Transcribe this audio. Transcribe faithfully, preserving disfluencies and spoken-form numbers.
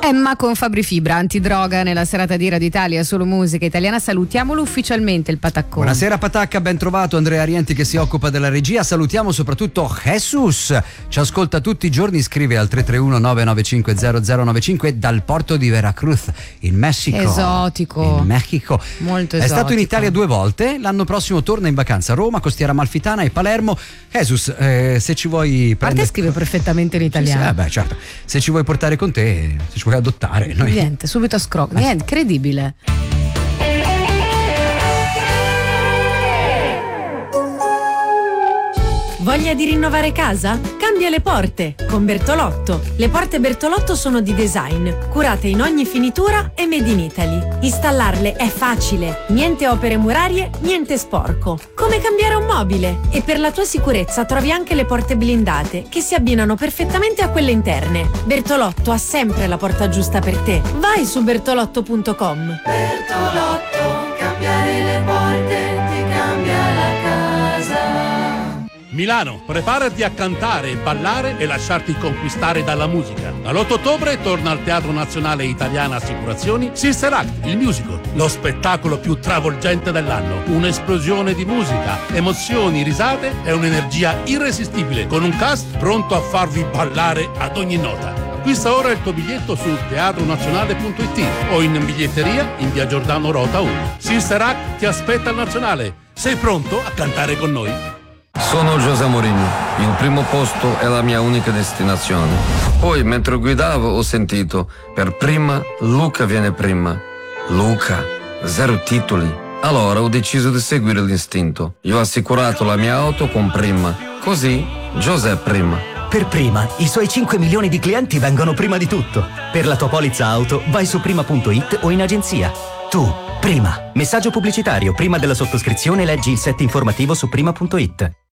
Emma con Fabri Fibra, antidroga nella serata di Radio Italia, solo musica italiana. Salutiamolo ufficialmente il Pataccone. Buonasera Patacca, ben trovato Andrea Rienti che si occupa della regia. Salutiamo soprattutto Jesus, ci ascolta tutti i giorni, scrive al tre tre uno nove nove cinque zero zero nove cinque dal porto di Veracruz, in Messico. Esotico. In Messico. Molto È esotico. stato in Italia due volte, l'anno prossimo torna in vacanza a Roma, Costiera Amalfitana e Palermo. Jesus, eh, se ci vuoi A prendere... te scrive perfettamente in italiano. Sì, sì, eh beh, certo. Se ci vuoi portare con te, se ci vuoi adottare, noi... Niente, subito a scroc. Niente, incredibile. Voglia di rinnovare casa? Cambia le porte con Bertolotto. Le porte Bertolotto sono di design, curate in ogni finitura e made in Italy. Installarle è facile, niente opere murarie, niente sporco. Come cambiare un mobile. E per la tua sicurezza trovi anche le porte blindate che si abbinano perfettamente a quelle interne. Bertolotto ha sempre la porta giusta per te. Vai su bertolotto punto com. Bertolotto, cambiare le porte ti cambia la casa. Milano, preparati a cantare e ballare e lasciarti conquistare dalla musica. Dall'otto ottobre torna al Teatro Nazionale Italiana Assicurazioni Sister Act, il musical, lo spettacolo più travolgente dell'anno. Un'esplosione di musica, emozioni, risate e un'energia irresistibile, con un cast pronto a farvi ballare ad ogni nota. Acquista ora il tuo biglietto su teatro nazionale punto it o in biglietteria in via Giordano Rota uno. Sister Act ti aspetta al Nazionale. Sei pronto a cantare con noi? Sono José Mourinho, il primo posto è la mia unica destinazione. Poi, mentre guidavo, ho sentito, per prima, Luca viene prima. Luca, zero titoli. Allora ho deciso di seguire l'istinto. Io ho assicurato la mia auto con Prima. Così, José prima. Per Prima, i suoi cinque milioni di clienti vengono prima di tutto. Per la tua polizza auto, vai su prima punto it o in agenzia. Tu, Prima. Messaggio pubblicitario. Prima della sottoscrizione leggi il set informativo su prima punto it.